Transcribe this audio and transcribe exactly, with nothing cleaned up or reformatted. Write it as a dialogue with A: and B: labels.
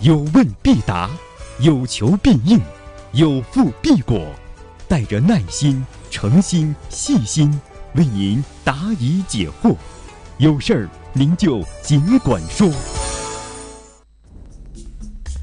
A: 有问必答，有求必应，有付必果，带着耐心、诚心、细心，为您答疑解惑。有事儿您就尽管说。